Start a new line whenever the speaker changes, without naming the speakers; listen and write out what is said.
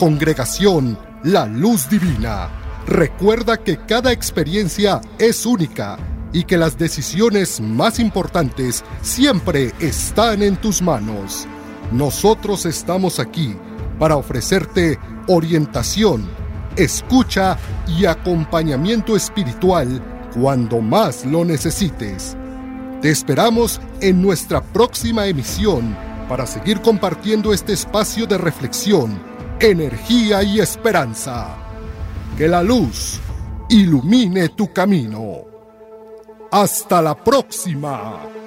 Congregación La Luz Divina. Recuerda que cada experiencia es única y que las decisiones más importantes siempre están en tus manos. Nosotros estamos aquí para ofrecerte orientación, escucha y acompañamiento espiritual cuando más lo necesites. Te esperamos en nuestra próxima emisión para seguir compartiendo este espacio de reflexión, energía y esperanza. Que la luz ilumine tu camino. ¡Hasta la próxima!